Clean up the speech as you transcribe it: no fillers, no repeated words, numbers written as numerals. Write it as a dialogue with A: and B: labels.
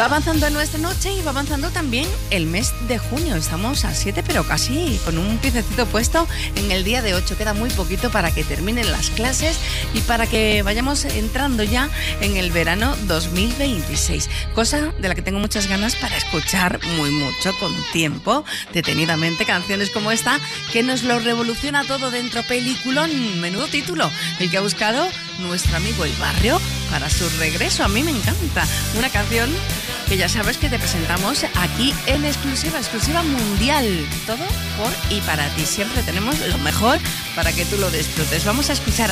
A: Va avanzando nuestra noche y va avanzando también el mes de junio. Estamos a 7, pero casi con un piececito puesto en el día de 8. Queda muy poquito para que terminen las clases y para que vayamos entrando ya en el verano 2026. Cosa de la que tengo muchas ganas para escuchar muy mucho, con tiempo, detenidamente, canciones como esta, que nos lo revoluciona todo dentro. Peliculón, menudo título, el que ha buscado nuestro amigo El Barrio para su regreso. A mí me encanta. Una canción que ya sabes que te presentamos aquí en exclusiva mundial. Todo por y para ti. Siempre tenemos lo mejor para que tú lo disfrutes. Vamos a escuchar